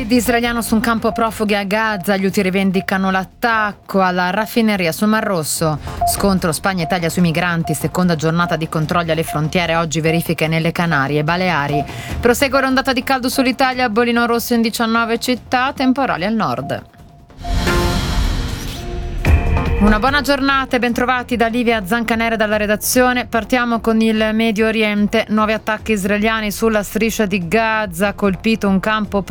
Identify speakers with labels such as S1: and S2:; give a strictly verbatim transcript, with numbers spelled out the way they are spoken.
S1: Bombardamenti israeliano su un campo profughi a Gaza, gli Houthi rivendicano l'attacco alla raffineria sul Mar Rosso. Scontro Spagna-Italia sui migranti, seconda giornata di controlli alle frontiere, oggi verifiche nelle Canarie e Baleari. Prosegue l'ondata di caldo sull'Italia, bollino rosso in diciannove città, temporali al nord. Una buona giornata e bentrovati da Livia Zancanera dalla redazione. Partiamo con il Medio Oriente. Nuovi attacchi israeliani sulla striscia di Gaza, colpito un campo